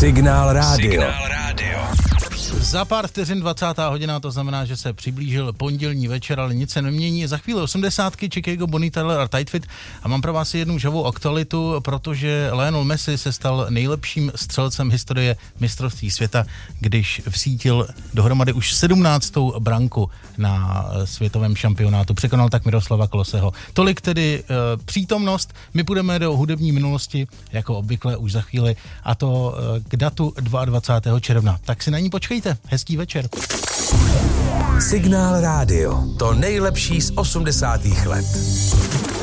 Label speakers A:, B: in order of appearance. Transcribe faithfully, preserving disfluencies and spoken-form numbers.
A: Signál rádio.
B: Signál rádio.
C: Za pár vteřin dvacátá hodina, to znamená, že se přiblížil pondělní večer, ale nic se nemění. Za chvíli osmdesátky Chicago, Bonnie Tyler a Tight Fit a mám pro vás jednu žavou aktualitu, protože Lionel Messi se stal nejlepším střelcem historie mistrovství světa, když vsítil dohromady už sedmnáctou branku na světovém šampionátu. Překonal tak Miroslava Kloseho. Tolik tedy e, přítomnost. My půjdeme do hudební minulosti, jako obvykle už za chvíli, a to e, k datu dvacátého druhého června. Tak si na ní počkejte. Hezký večer.
A: Signál rádio. To nejlepší z osmdesátých let.